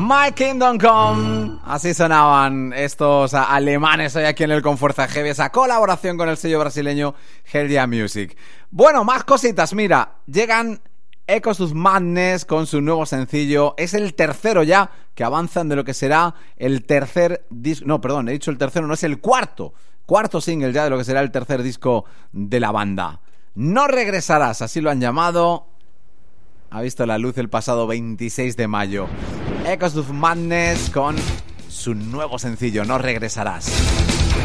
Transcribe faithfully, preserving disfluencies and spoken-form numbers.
My Kingdom Come. Así sonaban estos alemanes hoy aquí en el Con Fuerza Heavy, esa colaboración con el sello brasileño Hell Yeah Music. Bueno, más cositas, mira, llegan Echoes of Madness con su nuevo sencillo. Es el tercero ya que avanzan de lo que será el tercer disco. No, perdón, he dicho el tercero, no, es el cuarto. Cuarto single ya de lo que será el tercer disco de la banda. No regresarás, así lo han llamado. Ha visto la luz el pasado veintiséis de mayo. Echoes of Madness con su nuevo sencillo, No regresarás.